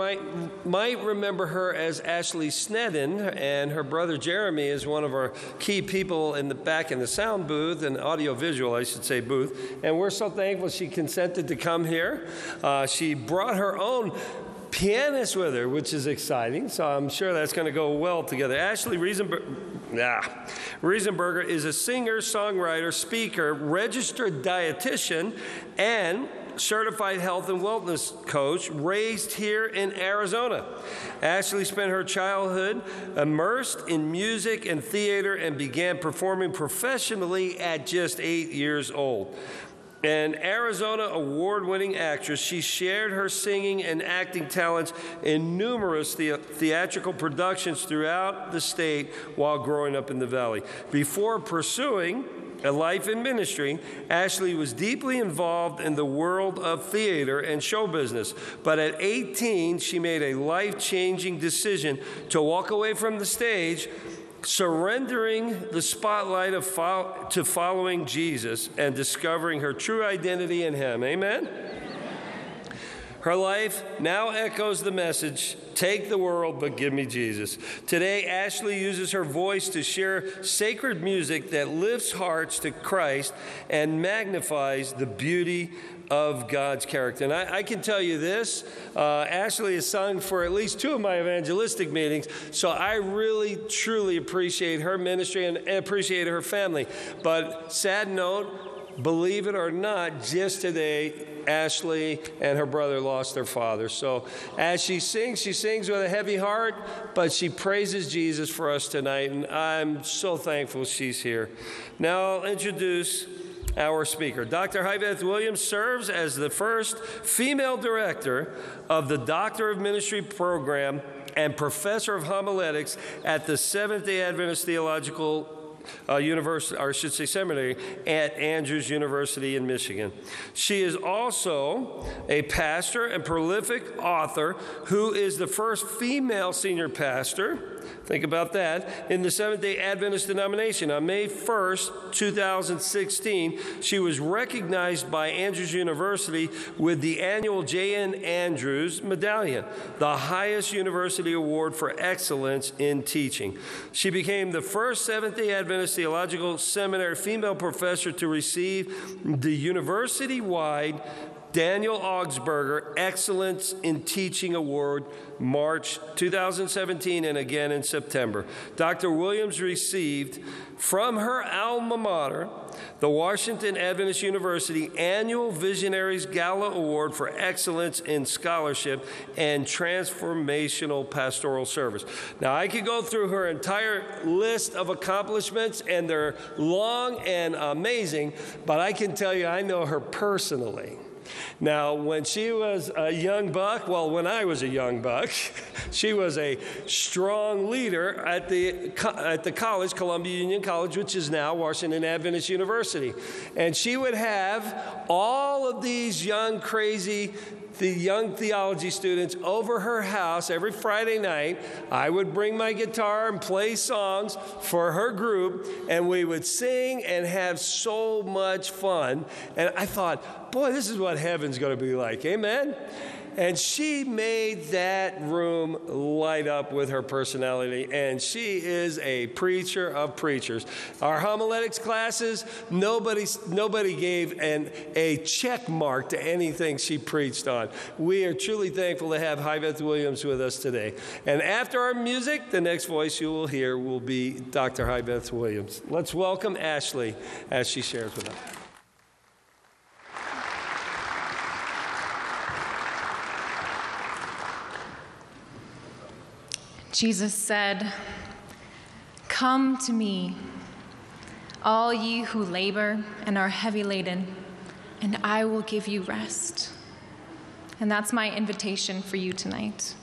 might remember her as Ashley Snedden, and her brother Jeremy is one of our key people back in the sound booth, and audio-visual, I should say, booth. And we're so thankful she consented to come here. She brought her own pianist with her, which is exciting, so I'm sure that's going to go well together. Ashley Riesenberger is a singer, songwriter, speaker, registered dietitian, and certified health and wellness coach, raised here in Arizona. Ashley spent her childhood immersed in music and theater and began performing professionally at just 8 years old. An Arizona award-winning actress, she shared her singing and acting talents in numerous theatrical productions throughout the state while growing up in the Valley. Before pursuing a life in ministry, Ashley was deeply involved in the world of theater and show business. But at 18, she made a life-changing decision to walk away from the stage, surrendering the spotlight to following Jesus and discovering her true identity in Him. Amen? Her life now echoes the message, take the world, but give me Jesus. Today, Ashley uses her voice to share sacred music that lifts hearts to Christ and magnifies the beauty of God's character. And I can tell you this, Ashley has sung for at least 2 of my evangelistic meetings, so I really, truly appreciate her ministry and appreciate her family. But sad note, believe it or not, just today, Ashley and her brother lost their father. So as she sings with a heavy heart, but she praises Jesus for us tonight, and I'm so thankful she's here. Now I'll introduce our speaker. Dr. Hyveth Williams serves as the first female director of the Doctor of Ministry program and professor of homiletics at the Seventh-day Adventist Theological University, or I should say seminary, at Andrews University in Michigan. She is also a pastor and prolific author who is the first female senior pastor, think about that, in the Seventh-day Adventist denomination. On May 1st, 2016, she was recognized by Andrews University with the annual J.N. Andrews Medallion, the highest university award for excellence in teaching. She became the first Seventh-day Adventist Theological Seminary female professor to receive the university-wide Daniel Augsburger Excellence in Teaching Award, March 2017, and again in September. Dr. Williams received from her alma mater the Washington Adventist University Annual Visionaries Gala Award for Excellence in Scholarship and Transformational Pastoral Service. Now, I could go through her entire list of accomplishments, and they're long and amazing, but I can tell you I know her personally. Now, when she was a young buck, well, when I was a young buck, she was a strong leader at the college, Columbia Union College, which is now Washington Adventist University. And she would have all of these young theology students over her house every Friday night. I would bring my guitar and play songs for her group, and we would sing and have so much fun. And I thought, boy, this is what heaven's going to be like. Amen? And she made that room light up with her personality, and she is a preacher of preachers. Our homiletics classes, nobody gave a check mark to anything she preached on. We are truly thankful to have Hyveth Williams with us today. And after our music, the next voice you will hear will be Dr. Hyveth Williams. Let's welcome Ashley as she shares with us. Jesus said, "Come to me, all ye who labor and are heavy laden, and I will give you rest." And that's my invitation for you tonight.